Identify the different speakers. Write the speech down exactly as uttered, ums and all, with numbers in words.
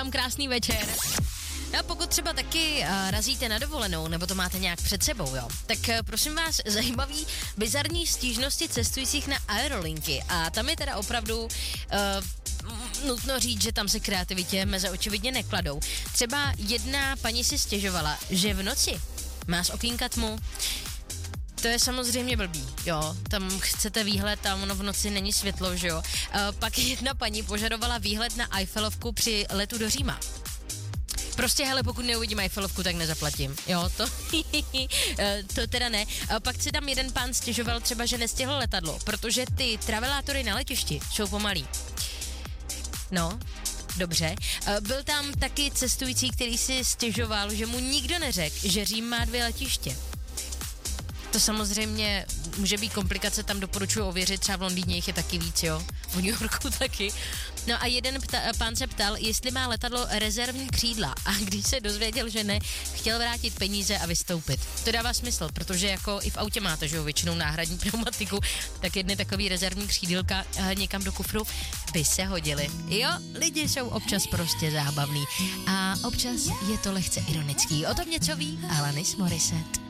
Speaker 1: Tam krásný večer. A pokud třeba taky uh, razíte na dovolenou, nebo to máte nějak před sebou, jo, tak uh, prosím vás, zajímavý bizarní stížnosti cestujících na aerolinky. A tam je teda opravdu uh, nutno říct, že tam se kreativitě meze očividně nekladou. Třeba jedna paní si stěžovala, že v noci má z okýnka tmu. To je samozřejmě blbý, jo, tam chcete výhled, tam ono v noci není světlo, že jo. Uh, pak jedna paní požadovala výhled na Eiffelovku při letu do Říma. Prostě, hele, pokud neuvidím Eiffelovku, tak nezaplatím. Jo, to, to teda ne. A pak si tam jeden pán stěžoval třeba, že nestihl letadlo, protože ty travelátory na letišti jsou pomalý. No, dobře. Byl tam taky cestující, který si stěžoval, že mu nikdo neřekl, že Řím má dvě letiště. To samozřejmě může být komplikace, tam doporučuji ověřit, třeba v Londýně jich je taky víc, jo, v New Yorku taky. No a jeden pta, pán se ptal, jestli má letadlo rezervní křídla, a když se dozvěděl, že ne, chtěl vrátit peníze a vystoupit. To dává smysl, protože jako i v autě máte, že jo, většinou náhradní pneumatiku, tak jedny takový rezervní křídilka někam do kufru by se hodily. Jo, lidi jsou občas prostě zábavní a občas je to lehce ironický. O tom něco ví Alanis Morissette.